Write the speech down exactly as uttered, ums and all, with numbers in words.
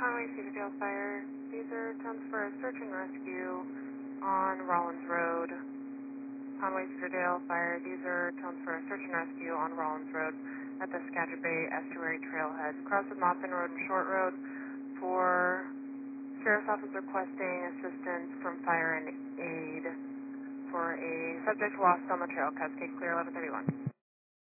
Conway Cedardale Fire. These are attempts for a search and rescue on Rollins Road. Conway Cedardale Fire. These are attempts for a search and rescue on Rollins Road at the Skagit Bay Estuary Trailhead. Cross of Moffin Road and Short Road for Sheriff's Office requesting assistance from fire and aid for a subject lost on the trail. Cascade Clear eleven thirty-one.